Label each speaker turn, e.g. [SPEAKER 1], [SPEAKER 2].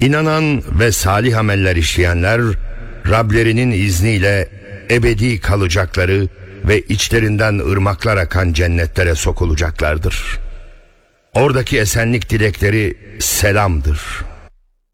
[SPEAKER 1] İnanan ve salih ameller işleyenler, Rablerinin izniyle ebedi kalacakları ve içlerinden ırmaklar akan cennetlere sokulacaklardır. Oradaki esenlik dilekleri selamdır.